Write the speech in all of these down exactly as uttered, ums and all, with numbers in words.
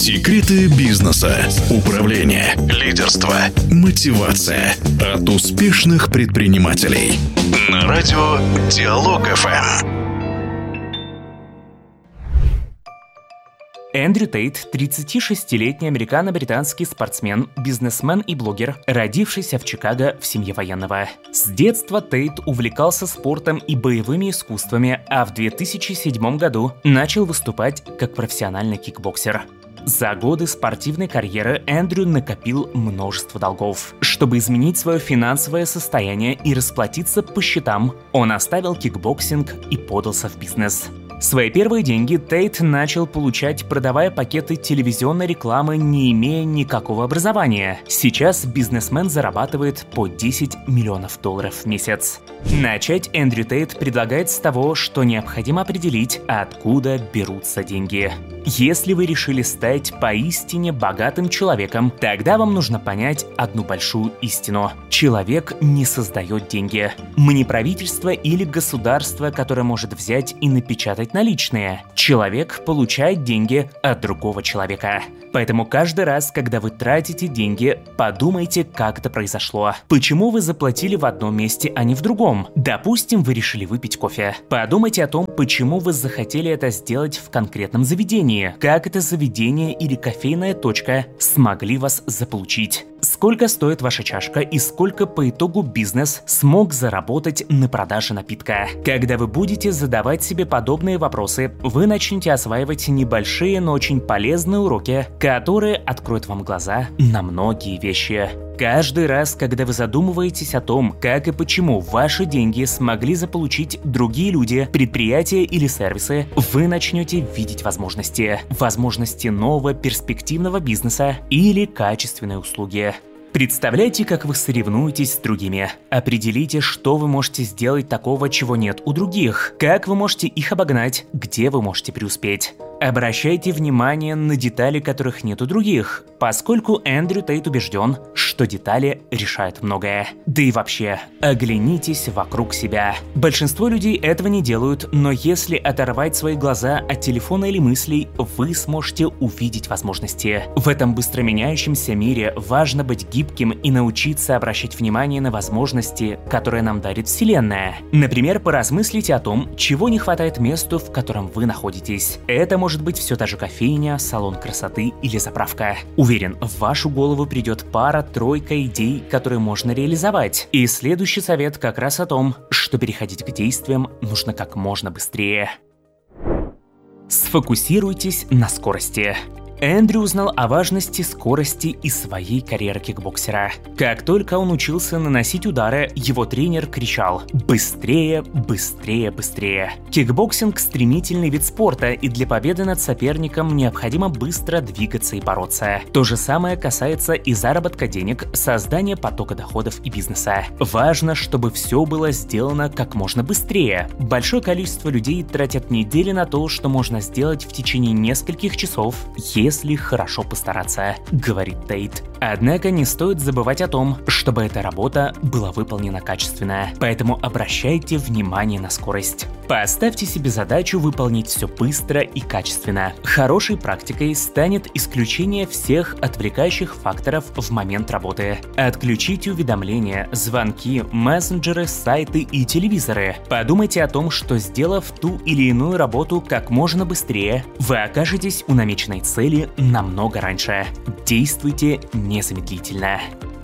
Секреты бизнеса, управления, лидерства, мотивация от успешных предпринимателей. На радио Диалог эф эм. Эндрю Тейт – тридцатишестилетний американо-британский спортсмен, бизнесмен и блогер, родившийся в Чикаго в семье военного. С детства Тейт увлекался спортом и боевыми искусствами, а в две тысячи седьмом году начал выступать как профессиональный кикбоксер. За годы спортивной карьеры Эндрю накопил множество долгов. Чтобы изменить свое финансовое состояние и расплатиться по счетам, он оставил кикбоксинг и подался в бизнес. Свои первые деньги Тейт начал получать, продавая пакеты телевизионной рекламы, не имея никакого образования. Сейчас бизнесмен зарабатывает по десять миллионов долларов в месяц. Начать Эндрю Тейт предлагает с того, что необходимо определить, откуда берутся деньги. Если вы решили стать поистине богатым человеком, тогда вам нужно понять одну большую истину. Человек не создает деньги. Мы не правительство или государство, которое может взять и напечатать наличные. Человек получает деньги от другого человека. Поэтому каждый раз, когда вы тратите деньги, подумайте, как это произошло. Почему вы заплатили в одном месте, а не в другом? Допустим, вы решили выпить кофе. Подумайте о том, почему вы захотели это сделать в конкретном заведении. Как это заведение или кофейная точка смогли вас заполучить? Сколько стоит ваша чашка и сколько по итогу бизнес смог заработать на продаже напитка? Когда вы будете задавать себе подобные вопросы, вы начнете осваивать небольшие, но очень полезные уроки, которые откроют вам глаза на многие вещи. Каждый раз, когда вы задумываетесь о том, как и почему ваши деньги смогли заполучить другие люди, предприятия или сервисы, вы начнете видеть возможности. Возможности нового перспективного бизнеса или качественной услуги. Представляйте, как вы соревнуетесь с другими. Определите, что вы можете сделать такого, чего нет у других. Как вы можете их обогнать, где вы можете преуспеть. Обращайте внимание на детали, которых нет у других, поскольку Эндрю Тейт убежден, что детали решают многое. Да и вообще, оглянитесь вокруг себя. Большинство людей этого не делают, но если оторвать свои глаза от телефона или мыслей, вы сможете увидеть возможности. В этом быстро меняющемся мире важно быть гибким и научиться обращать внимание на возможности, которые нам дарит Вселенная. Например, поразмыслите о том, чего не хватает месту, в котором вы находитесь. Это может Может быть все та же кофейня, салон красоты или заправка. Уверен, в вашу голову придет пара-тройка идей, которые можно реализовать. И следующий совет как раз о том, что переходить к действиям нужно как можно быстрее. Сфокусируйтесь на скорости. Эндрю узнал о важности скорости из своей карьеры кикбоксера. Как только он учился наносить удары, его тренер кричал «Быстрее, быстрее, быстрее!». Кикбоксинг – стремительный вид спорта, и для победы над соперником необходимо быстро двигаться и бороться. То же самое касается и заработка денег, создания потока доходов и бизнеса. Важно, чтобы все было сделано как можно быстрее. Большое количество людей тратят недели на то, что можно сделать в течение нескольких часов, если если хорошо постараться, говорит Тейт. Однако не стоит забывать о том, чтобы эта работа была выполнена качественно. Поэтому обращайте внимание на скорость. Поставьте себе задачу выполнить все быстро и качественно. Хорошей практикой станет исключение всех отвлекающих факторов в момент работы. Отключите уведомления, звонки, мессенджеры, сайты и телевизоры. Подумайте о том, что, сделав ту или иную работу как можно быстрее, вы окажетесь у намеченной цели намного раньше. Действуйте незамедлительно.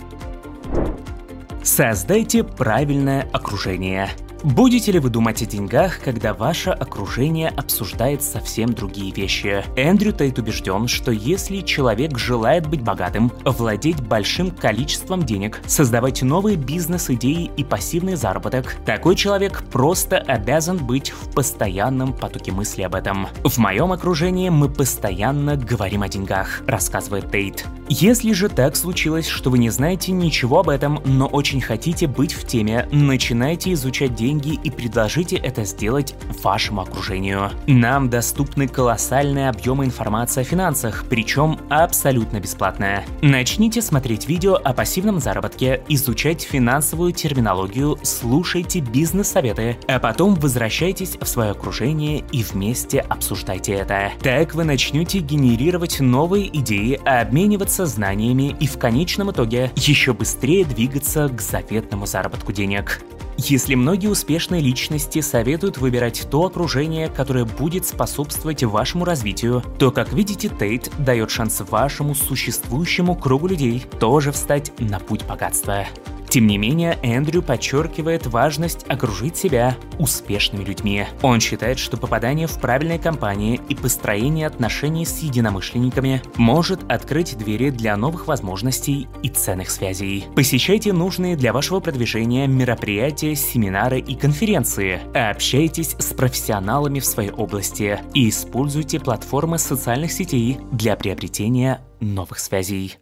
Создайте правильное окружение. Будете ли вы думать о деньгах, когда ваше окружение обсуждает совсем другие вещи? Эндрю Тейт убежден, что если человек желает быть богатым, владеть большим количеством денег, создавать новые бизнес-идеи и пассивный заработок, такой человек просто обязан быть в постоянном потоке мысли об этом. В моем окружении мы постоянно говорим о деньгах, рассказывает Тейт. Если же так случилось, что вы не знаете ничего об этом, но очень хотите быть в теме, начинайте изучать деньги и предложите это сделать вашему окружению. Нам доступны колоссальные объемы информации о финансах, причем абсолютно бесплатная. Начните смотреть видео о пассивном заработке, изучать финансовую терминологию, слушайте бизнес-советы, а потом возвращайтесь в свое окружение и вместе обсуждайте это. Так вы начнете генерировать новые идеи, обмениваться знаниями и в конечном итоге еще быстрее двигаться к заветному заработку денег. Если многие успешные личности советуют выбирать то окружение, которое будет способствовать вашему развитию, то, как видите, Тейт дает шанс вашему существующему кругу людей тоже встать на путь богатства. Тем не менее, Эндрю подчеркивает важность окружить себя успешными людьми. Он считает, что попадание в правильные компании и построение отношений с единомышленниками может открыть двери для новых возможностей и ценных связей. Посещайте нужные для вашего продвижения мероприятия, семинары и конференции, общайтесь с профессионалами в своей области и используйте платформы социальных сетей для приобретения новых связей.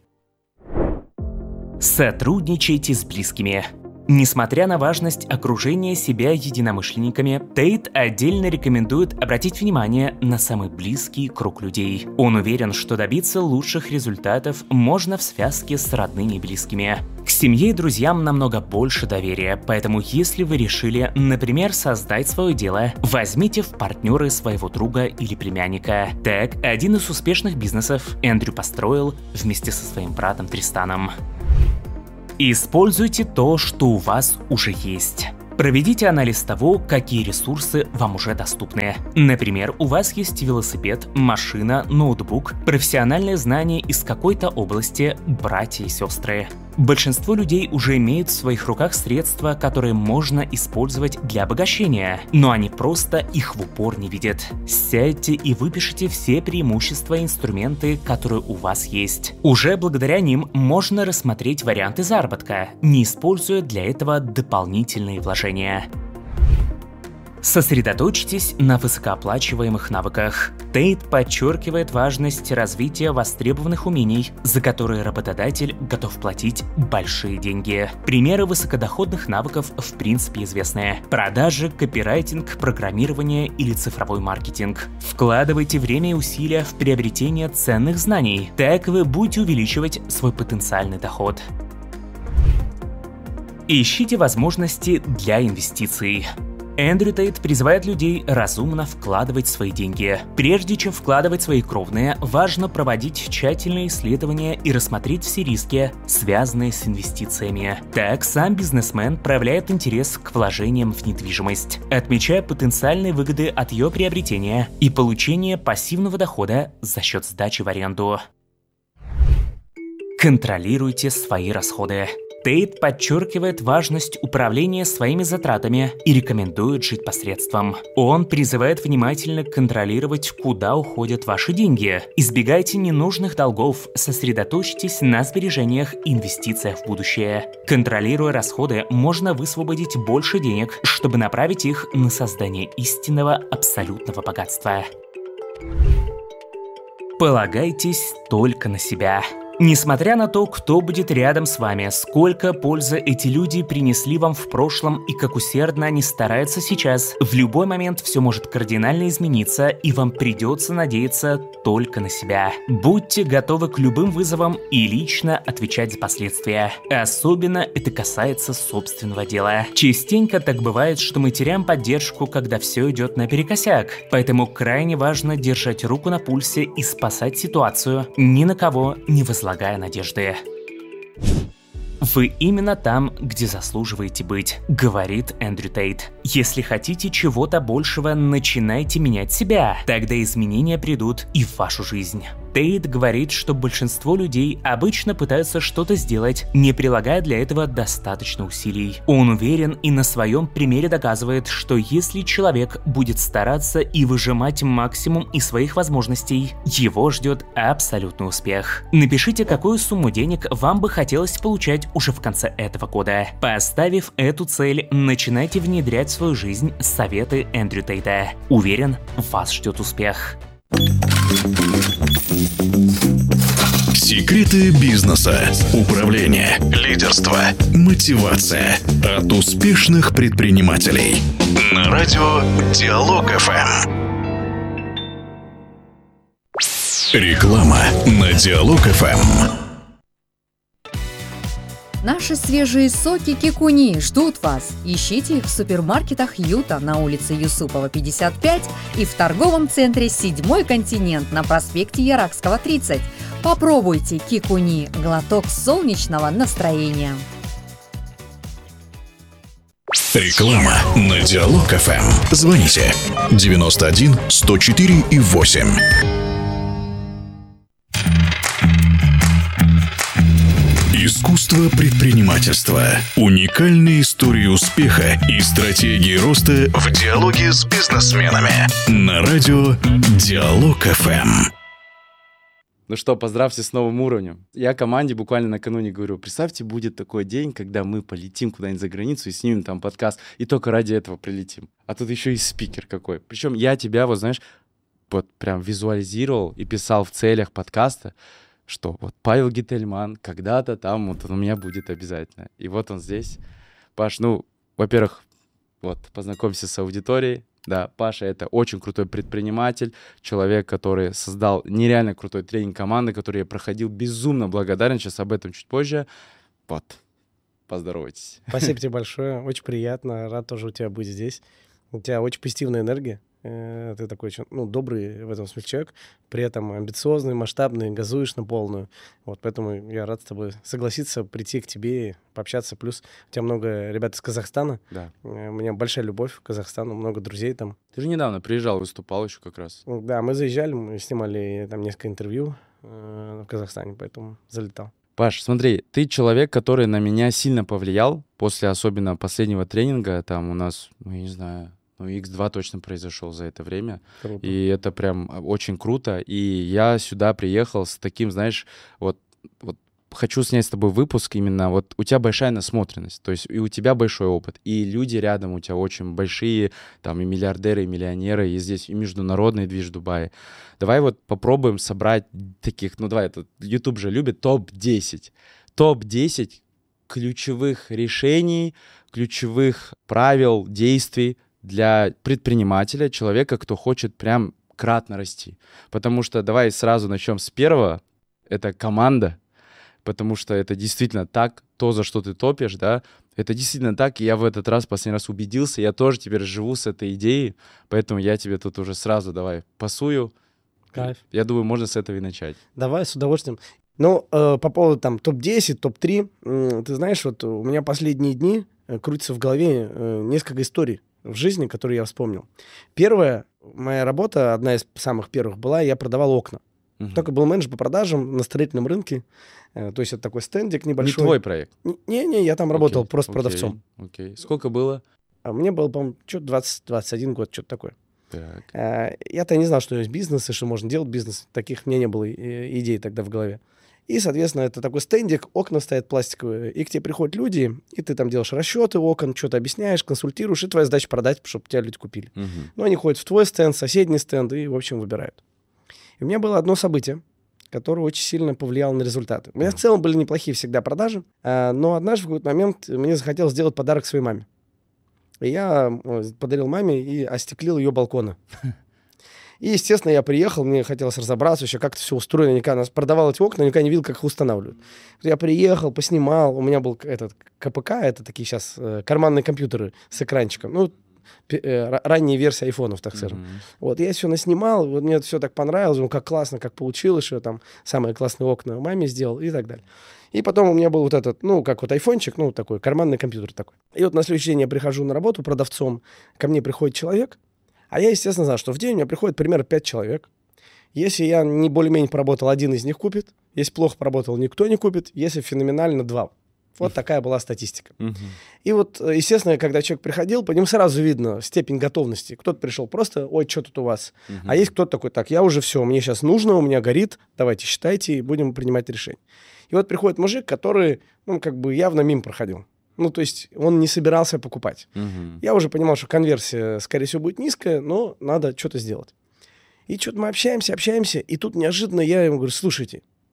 Сотрудничайте с близкими. Несмотря на важность окружения себя единомышленниками, Тейт отдельно рекомендует обратить внимание на самый близкий круг людей. Он уверен, что добиться лучших результатов можно в связке с родными и близкими. К семье и друзьям намного больше доверия, поэтому если вы решили, например, создать свое дело, возьмите в партнеры своего друга или племянника. Так, один из успешных бизнесов Эндрю построил вместе со своим братом Тристаном. Используйте то, что у вас уже есть. Проведите анализ того, какие ресурсы вам уже доступны. Например, у вас есть велосипед, машина, ноутбук, профессиональные знания из какой-то области, братья и сестры. Большинство людей уже имеют в своих руках средства, которые можно использовать для обогащения, но они просто их в упор не видят. Сядьте и выпишите все преимущества и инструменты, которые у вас есть. Уже благодаря ним можно рассмотреть варианты заработка, не используя для этого дополнительные вложения. Сосредоточьтесь на высокооплачиваемых навыках. Тейт подчеркивает важность развития востребованных умений, за которые работодатель готов платить большие деньги. Примеры высокодоходных навыков в принципе известны: продажи, копирайтинг, программирование или цифровой маркетинг. Вкладывайте время и усилия в приобретение ценных знаний. Так вы будете увеличивать свой потенциальный доход. Ищите возможности для инвестиций. Эндрю Тейт призывает людей разумно вкладывать свои деньги. Прежде чем вкладывать свои кровные, важно проводить тщательные исследования и рассмотреть все риски, связанные с инвестициями. Так, сам бизнесмен проявляет интерес к вложениям в недвижимость, отмечая потенциальные выгоды от ее приобретения и получения пассивного дохода за счет сдачи в аренду. Контролируйте свои расходы. Тейт подчеркивает важность управления своими затратами и рекомендует жить по средствам. Он призывает внимательно контролировать, куда уходят ваши деньги. Избегайте ненужных долгов, сосредоточьтесь на сбережениях и инвестициях в будущее. Контролируя расходы, можно высвободить больше денег, чтобы направить их на создание истинного абсолютного богатства. Полагайтесь только на себя. Несмотря на то, кто будет рядом с вами, сколько пользы эти люди принесли вам в прошлом и как усердно они стараются сейчас, в любой момент все может кардинально измениться, и вам придется надеяться только на себя. Будьте готовы к любым вызовам и лично отвечать за последствия. Особенно это касается собственного дела. Частенько так бывает, что мы теряем поддержку, когда все идет наперекосяк. Поэтому крайне важно держать руку на пульсе и спасать ситуацию, ни на кого не возлагая надежды. Вы именно там, где заслуживаете быть, говорит Эндрю Тейт. Если хотите чего-то большего, начинайте менять себя. Тогда изменения придут и в вашу жизнь. Тейт говорит, что большинство людей обычно пытаются что-то сделать, не прилагая для этого достаточно усилий. Он уверен и на своем примере доказывает, что если человек будет стараться и выжимать максимум из своих возможностей, его ждет абсолютный успех. Напишите, какую сумму денег вам бы хотелось получать уже в конце этого года. Поставив эту цель, начинайте внедрять в свою жизнь советы Эндрю Тейта. Уверен, вас ждет успех. Секреты бизнеса, управление, лидерство, мотивация от успешных предпринимателей. На радио Диалог эф эм. Реклама на Диалог эф эм. Наши свежие соки Кикуни ждут вас. Ищите их в супермаркетах Юта на улице Юсупова, пятьдесят пять и в торговом центре «Седьмой континент» на проспекте Яракского, тридцать. Попробуйте Кикуни – глоток солнечного настроения. Реклама на Диалог эф эм. Звоните девяносто один сто четыре и восемь. Искусство предпринимательства. Уникальные истории успеха и стратегии роста в диалоге с бизнесменами. На радио Диалог эф эм. Ну что, поздравьте с новым уровнем. Я команде буквально накануне говорю, представьте, будет такой день, когда мы полетим куда-нибудь за границу и снимем там подкаст, и только ради этого прилетим. А тут еще и спикер какой. Причем я тебя, вот знаешь, вот прям визуализировал и писал в целях подкаста, что вот Павел Гительман когда-то там вот он у меня будет обязательно. И вот он здесь. Паш, ну, во-первых, вот, познакомься с аудиторией. Да, Паша — это очень крутой предприниматель, человек, который создал нереально крутой тренинг команды, который я проходил, безумно благодарен. Сейчас об этом чуть позже. Вот, поздоровайтесь. Спасибо тебе большое, очень приятно, рад тоже у тебя быть здесь. У тебя очень позитивная энергия. Ты такой очень, ну, добрый в этом смысле человек, при этом амбициозный, масштабный, газуешь на полную. Вот, поэтому я рад с тобой согласиться, прийти к тебе, пообщаться. Плюс у тебя много ребят из Казахстана. Да. У меня большая любовь к Казахстану, много друзей там. Ты же недавно приезжал, выступал еще как раз. Да, мы заезжали, мы снимали там несколько интервью э, в Казахстане, поэтому залетал. Паш, смотри, ты человек, который на меня сильно повлиял после особенно последнего тренинга. Там у нас, ну, я не знаю... Ну, икс два точно произошел за это время. Круто. И это прям очень круто. И я сюда приехал с таким, знаешь, вот, вот хочу снять с тобой выпуск именно. Вот у тебя большая насмотренность, то есть и у тебя большой опыт, и люди рядом у тебя очень большие, там и миллиардеры, и миллионеры, и здесь и международный движ Дубая. Давай вот попробуем собрать таких, ну давай, это YouTube же любит топ десять. топ десять ключевых решений, ключевых правил, действий для предпринимателя, человека, кто хочет прям кратно расти. Потому что давай сразу начнем с первого. Это команда. Потому что это действительно так. То, за что ты топишь, да, это действительно так. И я в этот раз, последний раз убедился. Я тоже теперь живу с этой идеей. Поэтому я тебе тут уже сразу давай пасую. Кайф. Я думаю, можно с этого и начать. Давай, с удовольствием. Ну, э, по поводу там топ десять, топ три. Э, ты знаешь, вот у меня последние дни э, крутится в голове э, несколько историй в жизни, которые я вспомнил. Первая моя работа, одна из самых первых была, я продавал окна. Uh-huh. Только был менеджер по продажам на строительном рынке. Э, то есть это такой стендик небольшой. Не твой проект? Не-не, я там работал okay. просто okay. продавцом. Окей. Okay. Сколько было? А мне было, по-моему, что-то двадцать двадцать один год, что-то такое. Так. Э, я-то не знал, что есть бизнес и что можно делать бизнес. Таких мне не было и, идей тогда в голове. И, соответственно, это такой стендик, окна стоят пластиковые, и к тебе приходят люди, и ты там делаешь расчеты окон, что-то объясняешь, консультируешь, и твоя задача продать, чтобы тебя люди купили. Uh-huh. Ну, они ходят в твой стенд, соседний стенд, и, в общем, выбирают. И у меня было одно событие, которое очень сильно повлияло на результаты. У меня uh-huh. в целом были неплохие всегда продажи, но однажды в какой-то момент мне захотелось сделать подарок своей маме. И я подарил маме и остеклил ее балконы. И, естественно, я приехал, мне хотелось разобраться еще, как это все устроено. Я никогда продавал эти окна, никогда не видел, как их устанавливают. Я приехал, поснимал, у меня был этот КПК, это такие сейчас э, карманные компьютеры с экранчиком. Ну, э, ранняя версия айфонов, так скажем. Mm-hmm. Вот, я все наснимал, вот мне это все так понравилось, ну, как классно, как получилось, что я там самые классные окна маме сделал и так далее. И потом у меня был вот этот, ну, как вот айфончик, ну, такой, карманный компьютер такой. И вот на следующий день я прихожу на работу продавцом, ко мне приходит человек, а я, естественно, знаю, что в день у меня приходит примерно пять человек. Если я не более-менее поработал, один из них купит. Если плохо поработал, никто не купит. Если феноменально, два. Вот такая была статистика. Uh-huh. И вот, естественно, когда человек приходил, по нему сразу видно степень готовности. Кто-то пришел просто, ой, что тут у вас? Uh-huh. А есть кто-то такой, так, я уже все, мне сейчас нужно, у меня горит, давайте считайте и будем принимать решение. И вот приходит мужик, который, ну, как бы явно мимо проходил. Ну, то есть он не собирался покупать. Uh-huh. Я уже понимал, что конверсия, скорее всего, будет низкая, но надо что-то сделать. И что-то мы общаемся, общаемся, и тут неожиданно я ему говорю, слушайте,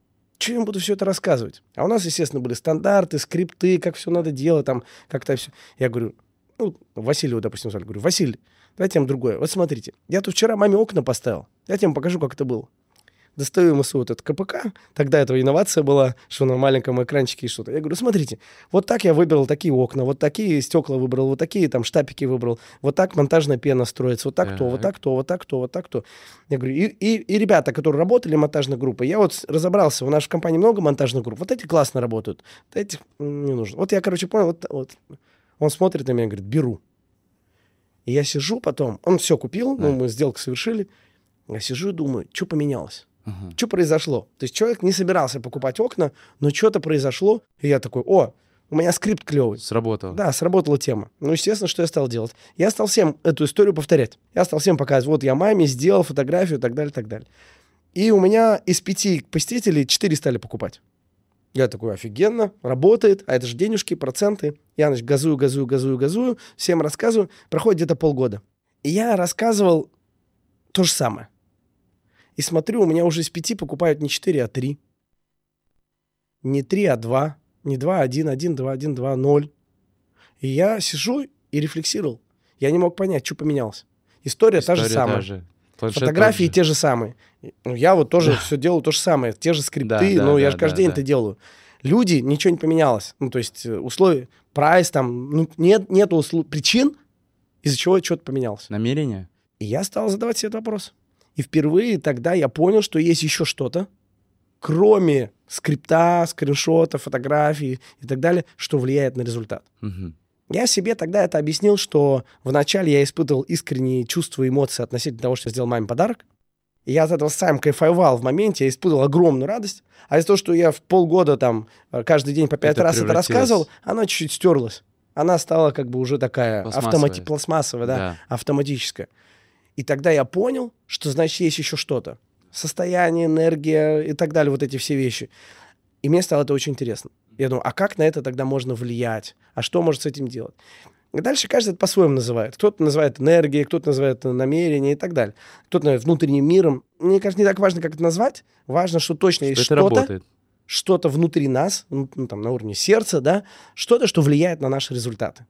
что я им буду все это рассказывать? А у нас, естественно, были стандарты, скрипты, как все надо делать, там, как-то все. Я говорю, ну, Василию, допустим, звали, говорю, Василий, давайте вам другое. Вот смотрите, я тут вчера маме окна поставил. Я тебе покажу, как это было. Достаю ему свой вот этот КПК. Тогда это инновация была, что на маленьком экранчике и что-то. Я говорю, смотрите, вот так я выбрал такие окна, вот такие стекла выбрал, вот такие там штапики выбрал, вот так монтажная пена строится, вот так, так. то, вот так то, вот так то, вот так то. Я говорю, и, и, и ребята, которые работали монтажной группой, я вот разобрался, у нас в компании много монтажных групп, вот эти классно работают, вот этих не нужно. Вот я, короче, понял, вот, вот. Он смотрит на меня и говорит, беру. И я сижу потом, он все купил, да. ну, мы сделку совершили, я сижу и думаю, что поменялось? Uh-huh. Что произошло? То есть человек не собирался покупать окна, но что-то произошло, и я такой, о, у меня скрипт клевый. Сработало. Да, сработала тема. Ну, естественно, что я стал делать? Я стал всем эту историю повторять. Я стал всем показывать, вот я маме сделал фотографию и так далее, и так далее. И у меня из пяти посетителей четыре стали покупать. Я такой, офигенно, работает, а это же денежки, проценты. Я, значит, газую, газую, газую, газую, всем рассказываю. Проходит где-то полгода. И я рассказывал то же самое. И смотрю, у меня уже из пяти покупают не четыре, а три. Не три, а два. Не два, а один, один, два, один, два, ноль. И я сижу и рефлексировал. Я не мог понять, что поменялось. История, История та же самая. Же. Фотографии те же самые. Ну, я вот тоже все делаю то же самое. Те же скрипты, да, да, но да, я же каждый да, день да. это делаю. Люди, ничего не поменялось. Ну, то есть условия, прайс там, ну, нет, нету услов... причин, из-за чего что-то поменялось. Намерение? И я стал задавать себе этот вопрос. И впервые тогда я понял, что есть еще что-то, кроме скрипта, скриншота, фотографий и так далее, что влияет на результат. Угу. Я себе тогда это объяснил, что вначале я испытывал искренние чувства и эмоции относительно того, что я сделал маме подарок. И я от этого сам кайфовал в моменте, я испытывал огромную радость. А из-за того, что я в полгода там каждый день по пять это раз это рассказывал, она чуть-чуть стерлась. Она стала как бы уже такая автомати... пластмассовая, да, да. автоматическая. И тогда я понял, что, значит, есть еще что-то. Состояние, энергия и так далее, вот эти все вещи. И мне стало это очень интересно. Я думаю, а как на это тогда можно влиять? А что может с этим делать? И дальше каждый это по-своему называет. Кто-то называет энергией, кто-то называет намерение и так далее. Кто-то называет внутренним миром. Мне кажется, не так важно, как это назвать. Важно, что точно есть что что-то, что-то внутри нас, ну, там, на уровне сердца, да, что-то, что влияет на наши результаты.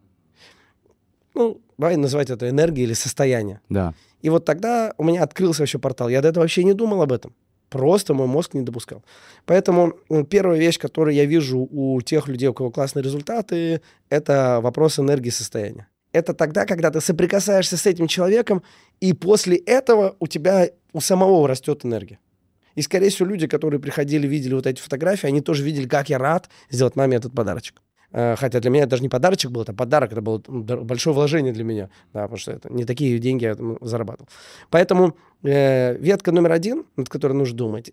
Ну, давай называть это энергией или состояние. Да. И вот тогда у меня открылся вообще портал. Я до этого вообще не думал об этом. Просто мой мозг не допускал. Поэтому первая вещь, которую я вижу у тех людей, у кого классные результаты, это вопрос энергии состояния. Это тогда, когда ты соприкасаешься с этим человеком, и после этого у тебя у самого растет энергия. И, скорее всего, люди, которые приходили, видели вот эти фотографии, они тоже видели, как я рад сделать маме этот подарочек. Хотя для меня это даже не подарочек был, это подарок, это было большое вложение для меня, да, потому что это не такие деньги я зарабатывал. Поэтому э, ветка номер один, над которой нужно думать,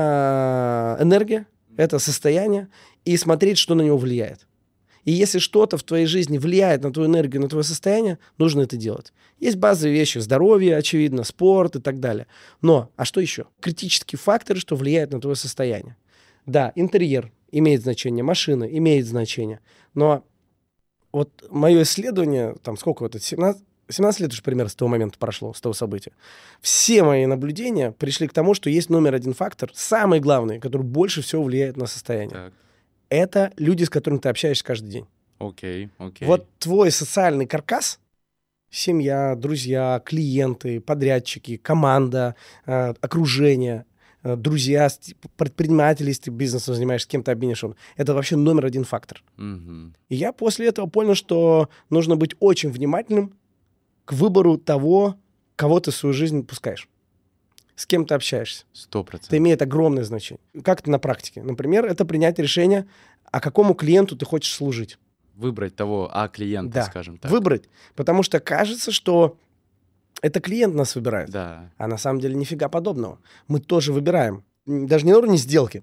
это энергия, это состояние, и смотреть, что на него влияет. И если что-то в твоей жизни влияет на твою энергию, на твое состояние, нужно это делать. Есть базовые вещи, здоровье, очевидно, спорт и так далее. Но, а что еще? Критические факторы, что влияют на твое состояние. Да, интерьер имеет значение, машина имеет значение. Но вот мое исследование, там сколько вот это, семнадцать, семнадцать лет уже примерно с того момента прошло, с того события. Все мои наблюдения пришли к тому, что есть номер один фактор, самый главный, который больше всего влияет на состояние. Так. Это люди, с которыми ты общаешься каждый день. Окей, окей. Вот твой социальный каркас, семья, друзья, клиенты, подрядчики, команда, э, окружение, э, друзья, предприниматели, если ты бизнесом занимаешься, с кем ты обменишься, это вообще номер один фактор. Mm-hmm. И я после этого понял, что нужно быть очень внимательным к выбору того, кого ты в свою жизнь пускаешь. С кем ты общаешься. Сто процентов. Это имеет огромное значение. Как это на практике? Например, это принять решение, а какому клиенту ты хочешь служить. Выбрать того А-клиента, да, скажем так. Выбрать. Потому что кажется, что это клиент нас выбирает. Да. А на самом деле нифига подобного. Мы тоже выбираем. Даже не на уровне сделки,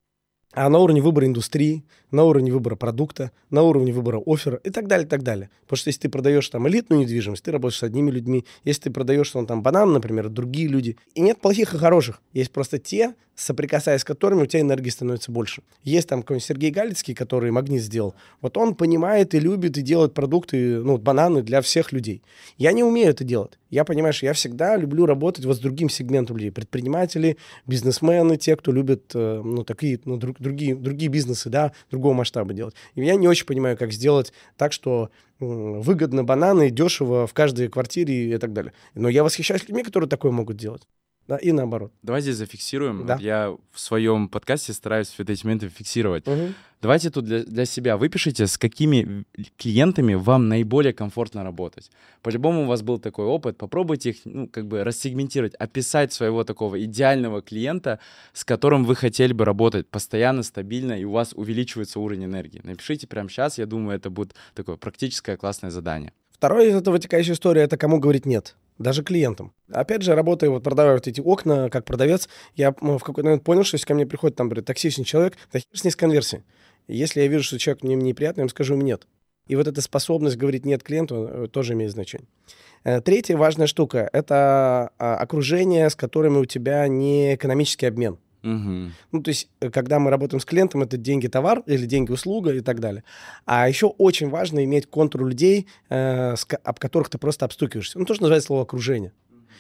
а на уровне выбора индустрии, на уровне выбора продукта, на уровне выбора оффера и так далее, и так далее. Потому что если ты продаешь там элитную недвижимость, ты работаешь с одними людьми. Если ты продаешь там банан, например, другие люди. И нет плохих и хороших. Есть просто те, соприкасаясь с которыми у тебя энергии становится больше. Есть там какой-нибудь Сергей Галицкий, который Магнит сделал. Вот он понимает и любит, и делает продукты, ну, бананы для всех людей. Я не умею это делать. Я, понимаешь, я всегда люблю работать вот с другим сегментом людей. Предприниматели, бизнесмены, те, кто любит, ну, такие, ну, друг, другие, другие бизнесы, да, другого масштаба делать. И я не очень понимаю, как сделать так, что выгодно бананы, дешево в каждой квартире и так далее. Но я восхищаюсь людьми, которые такое могут делать. Да, и наоборот. Давай здесь зафиксируем. Да. Вот я в своем подкасте стараюсь вот эти моменты фиксировать. Угу. Давайте тут для, для себя выпишите, с какими клиентами вам наиболее комфортно работать. По-любому у вас был такой опыт. Попробуйте их, ну, как бы рассегментировать, описать своего такого идеального клиента, с которым вы хотели бы работать постоянно, стабильно, и у вас увеличивается уровень энергии. Напишите прямо сейчас, я думаю, это будет такое практическое классное задание. Второе из этого вытекающая история — это кому говорить «нет». Даже клиентам. Опять же, работая, вот продавая вот эти окна, как продавец, я в какой-то момент понял, что если ко мне приходит там, говорит, токсичный человек, да хер с ней с конверсией. Если я вижу, что человек мне неприятный, я ему скажу ему «нет». И вот эта способность говорить «нет» клиенту тоже имеет значение. Третья важная штука — это окружение, с которыми у тебя не экономический обмен. Угу. Ну, то есть, когда мы работаем с клиентом, это деньги-товар или деньги-услуга и так далее. А еще очень важно иметь контур людей, э, с, об которых ты просто обстукиваешься. Ну, тоже называется слово «окружение».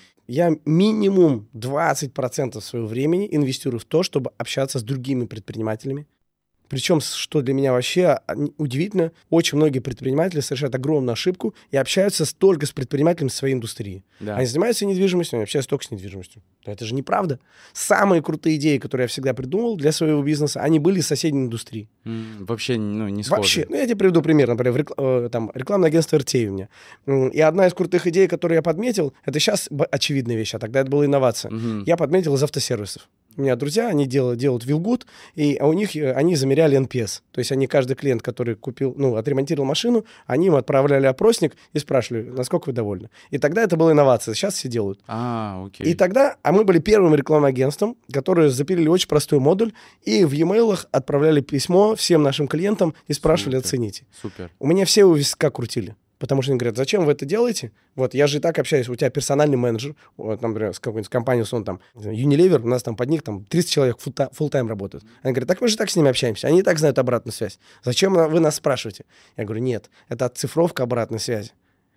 Я минимум двадцать процентов своего времени инвестирую в то, чтобы общаться с другими предпринимателями. Причем, что для меня вообще удивительно, очень многие предприниматели совершают огромную ошибку и общаются только с предпринимателями своей индустрии. Да. Они занимаются недвижимостью, они общаются только с недвижимостью. Но это же неправда. Самые крутые идеи, которые я всегда придумал для своего бизнеса, они были из соседней индустрии. Mm, вообще, ну, не схожи. Вообще. Ну, я тебе приведу пример. Например, в рекл... там, рекламное агентство эр ти эй у меня. И одна из крутых идей, которую я подметил, это сейчас очевидная вещь, а тогда это была инновация. Mm-hmm. Я подметил из автосервисов. У меня друзья, они делают, делают Wheelgood, и у них они замеряли эн пи эс. То есть они, каждый клиент, который купил, ну, отремонтировал машину, они им отправляли опросник и спрашивали, насколько вы довольны. И тогда это была инновация. Сейчас все делают. А, окей. И тогда, а мы были первым рекламным агентством, которые запилили очень простой модуль, и в e-mail отправляли письмо всем нашим клиентам и спрашивали, Супер. оцените. Супер. У меня все у виска крутили. Потому что они говорят, зачем вы это делаете? Вот, я же и так общаюсь, у тебя персональный менеджер, вот, например, с какой-нибудь компанией, он там, Unilever, у нас там под них там тридцать человек фулл-тайм работают. Они говорят, так мы же так с ними общаемся, они и так знают обратную связь. Зачем вы нас спрашиваете? Я говорю, нет, это оцифровка обратной связи.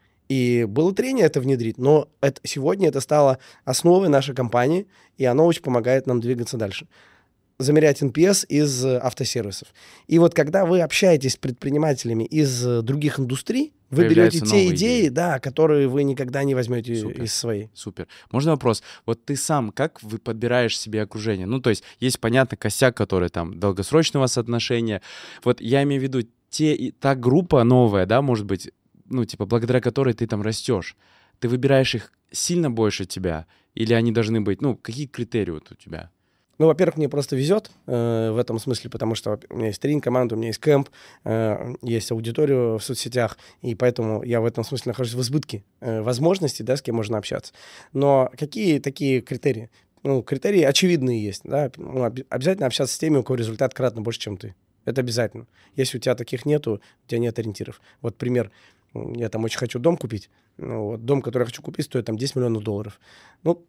И было трение это внедрить, но это, сегодня это стало основой нашей компании, и оно очень помогает нам двигаться дальше. Замерять эн пи эс из автосервисов. И вот когда вы общаетесь с предпринимателями из других индустрий, вы берете те идеи, идеи, да, которые вы никогда не возьмете Супер. Из своей. Супер. Можно вопрос? Вот ты сам, как вы подбираешь себе окружение? Ну, то есть есть, понятно, косяк, который там долгосрочного соотношения. Вот я имею в виду те, та группа новая, да, может быть, ну, типа, благодаря которой ты там растешь. Ты выбираешь их сильно больше тебя? Или они должны быть, ну, какие критерии вот у тебя? Ну, во-первых, мне просто везет э, в этом смысле, потому что у меня есть тренинг-команда, у меня есть кэмп, э, есть аудитория в соцсетях, и поэтому я в этом смысле нахожусь в избытке э, возможностей, да, с кем можно общаться. Но какие такие критерии? Ну, критерии очевидные есть, да. Ну, об- обязательно общаться с теми, у кого результат кратно больше, чем ты. Это обязательно. Если у тебя таких нету, у тебя нет ориентиров. Вот пример. Я там очень хочу дом купить. Ну, вот дом, который я хочу купить, стоит там десять миллионов долларов. Ну,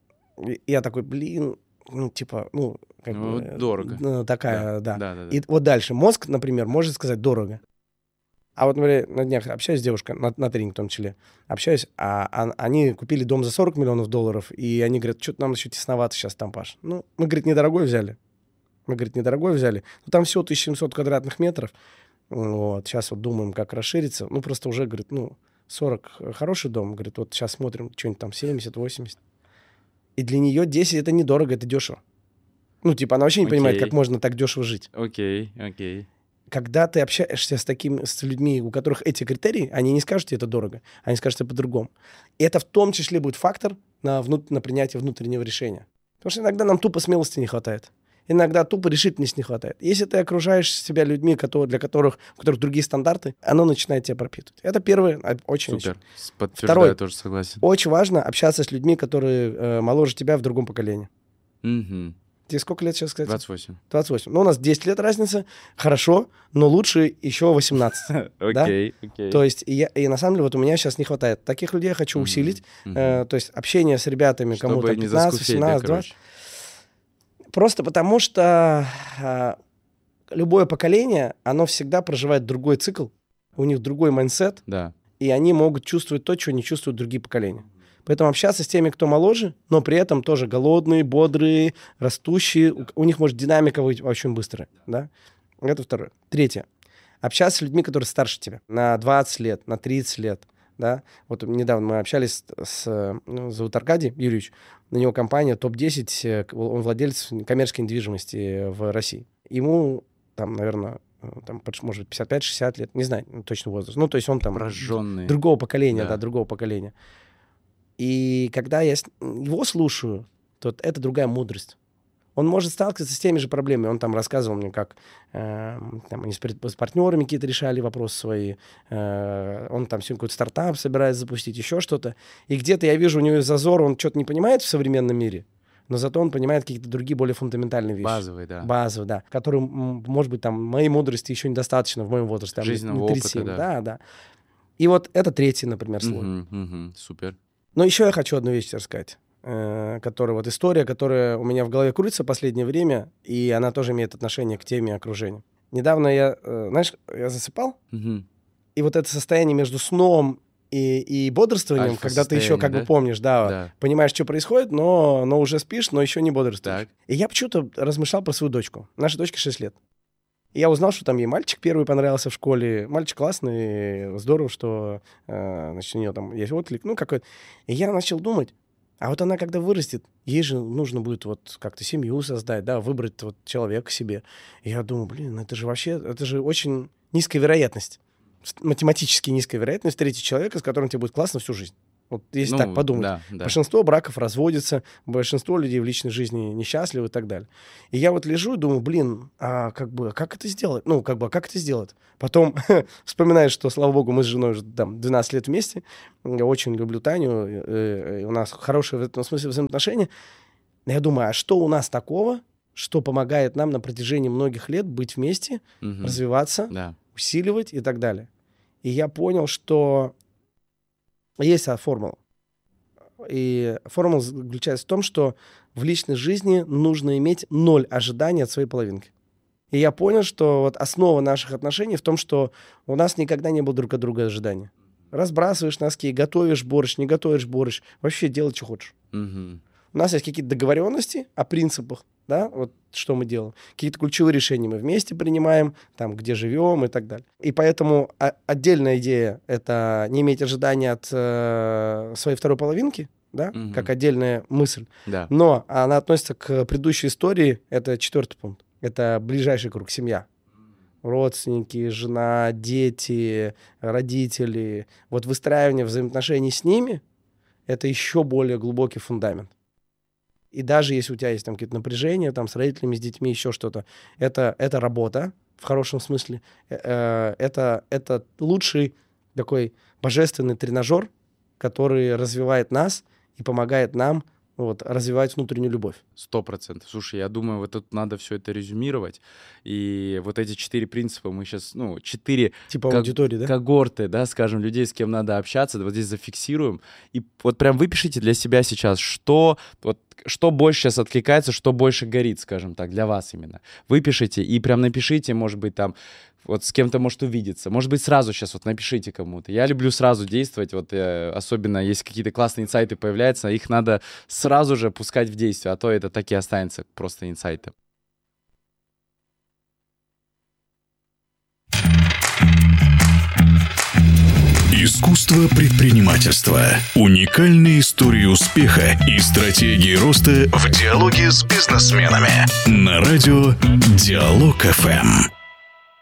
я такой, блин... Ну, типа, ну, как ну, бы... Дорого. Ну, такая, да. да. Да, да, да. И вот дальше. Мозг, например, может сказать дорого. А вот, например, на днях общаюсь с девушкой, на, на тренинг в том числе, общаюсь, а, а они купили дом за сорок миллионов долларов, и они говорят, что-то нам еще тесновато сейчас там, Паш. Ну, мы, говорит, недорогой взяли. Мы, говорит, недорогой взяли. Ну, там всего тысяча семьсот квадратных метров. Вот, сейчас вот думаем, как расшириться. Ну, просто уже, говорит, ну, сорок хороший дом. Говорит, вот сейчас смотрим, что-нибудь там семьдесят-восемьдесят. И для нее десять это недорого, это дешево. Ну, типа, она вообще не okay. понимает, как можно так дешево жить. Окей, okay, окей. Okay. Когда ты общаешься с такими, с людьми, у которых эти критерии, они не скажут тебе это дорого, они скажут тебе по-другому. И это в том числе будет фактор на, внут... на принятие внутреннего решения. Потому что иногда нам тупо смелости не хватает. Иногда тупо решительности не хватает. Если ты окружаешь себя людьми, которые, для которых, у которых другие стандарты, оно начинает тебя пропитывать. Это первое, очень Супер, подтверждаю, Второе, тоже согласен. Очень важно общаться с людьми, которые э, моложе тебя в другом поколении. Угу. Тебе сколько лет сейчас, сказать? двадцать восемь. двадцать восемь. Ну, у нас десять лет разница. Хорошо, но лучше еще восемнадцать. Окей, окей. То есть, и, я, и на самом деле, вот у меня сейчас не хватает. Таких людей я хочу усилить. Mm-hmm. Э, то есть, общение с ребятами, кому-то пятнадцать, восемнадцать, двадцать. Просто потому что э, любое поколение, оно всегда проживает другой цикл, у них другой майндсет, Да. и они могут чувствовать то, чего не чувствуют другие поколения. Поэтому общаться с теми, кто моложе, но при этом тоже голодные, бодрые, растущие, у, у них может динамика быть очень быстрая, да? Это второе. Третье. Общаться с людьми, которые старше тебя, на двадцать лет, на тридцать лет, да? Вот недавно мы общались с, ну, зовут Аркадий Юрьевич, на него компания топ десять, он владелец коммерческой недвижимости в России. Ему там, наверное, там, может быть, пятьдесят пять шестьдесят лет, не знаю точно возраст. Ну, то есть он там Прожженный. другого поколения, да. Да. да, другого поколения. И когда я его слушаю, то это другая мудрость. Он может сталкиваться с теми же проблемами. Он там рассказывал мне, как э, там, они с, с партнерами какие-то решали вопросы свои. Э, он там сегодня какой-то стартап собирается запустить, еще что-то. И где-то я вижу у него зазор, он что-то не понимает в современном мире, но зато он понимает какие-то другие более фундаментальные вещи. Базовые, да. Базовые, да. Которые, может быть, там, моей мудрости еще недостаточно в моем возрасте. Там, жизненного тридцать семь, опыта, да. Да, да. И вот это третий, например, слой. Угу, угу, супер. Но еще я хочу одну вещь рассказать. Которая вот история, которая у меня в голове крутится в последнее время, и она тоже имеет отношение к теме окружения. Недавно я, знаешь, я засыпал, Угу. и вот это состояние между сном и, и бодрствованием, когда ты еще как да? бы помнишь, да, Да. понимаешь, что происходит, но, но уже спишь, но еще не бодрствуешь. Так. И я почему-то размышлял про свою дочку. Наша дочка шесть лет. И я узнал, что там ей мальчик первый понравился в школе. Мальчик классный, здорово, что э, значит, у нее там есть отклик, ну какой-то. И я начал думать, а вот она, когда вырастет, ей же нужно будет вот как-то семью создать, да, выбрать вот человека себе. И я думаю, блин, это же вообще, это же очень низкая вероятность, математически низкая вероятность встретить человека, с которым тебе будет классно всю жизнь. Вот если Ну, так подумать. да, да. Большинство браков разводятся, большинство людей в личной жизни несчастливы и так далее. И я вот лежу и думаю, блин, а как бы, как это сделать? Ну, как бы, как это сделать? Потом вспоминаешь, что, слава богу, мы с женой уже там двенадцать лет вместе. Я очень люблю Таню, и у нас хорошие в этом смысле взаимоотношения. Я думаю, а что у нас такого, что помогает нам на протяжении многих лет быть вместе, Мгм. развиваться, Да. усиливать и так далее. И я понял, что есть формула. И формула заключается в том, что в личной жизни нужно иметь ноль ожиданий от своей половинки. И я понял, что вот основа наших отношений в том, что у нас никогда не было друг от друга ожидания. Разбрасываешь носки, готовишь борщ, не готовишь борщ, вообще делай, что хочешь. Мгм. У нас есть какие-то договоренности о принципах, да, вот что мы делаем. Какие-то ключевые решения мы вместе принимаем, там, где живем и так далее. И поэтому а, отдельная идея — это не иметь ожидания от э, своей второй половинки, да, Мгм. как отдельная мысль. Да. Но она относится к предыдущей истории, это четвертый пункт. Это ближайший круг, семья. Родственники, жена, дети, родители. Вот выстраивание взаимоотношений с ними — это еще более глубокий фундамент. И даже если у тебя есть там какие-то напряжения там, с родителями, с детьми, еще что-то, это, это работа в хорошем смысле. Э, Это, это лучший такой божественный тренажер, который развивает нас и помогает нам вот, развивать внутреннюю любовь. Сто процентов. Слушай, я думаю, вот тут надо все это резюмировать. И вот эти четыре принципа мы сейчас, ну, четыре Типа как- аудитории, да? когорты, да, скажем, людей, с кем надо общаться, вот здесь зафиксируем. И вот прям выпишите для себя сейчас, что, вот, что больше сейчас откликается, что больше горит, скажем так, для вас именно. Выпишите и прям напишите, может быть, там, вот с кем-то может увидеться. Может быть, сразу сейчас вот напишите кому-то. Я люблю сразу действовать, вот э, особенно если какие-то классные инсайты появляются, их надо сразу же пускать в действие, а то это так и останется просто инсайты. Искусство предпринимательства. Уникальные истории успеха и стратегии роста в диалоге с бизнесменами. На радио Диалог эф эм.